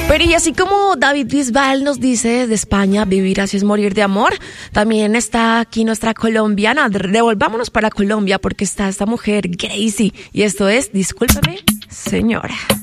Pero y así como David Bisbal nos dice desde España, vivir así es morir de amor, también está aquí nuestra colombiana. Devolvámonos para Colombia porque está esta mujer Gracie y esto es Discúlpame, señora.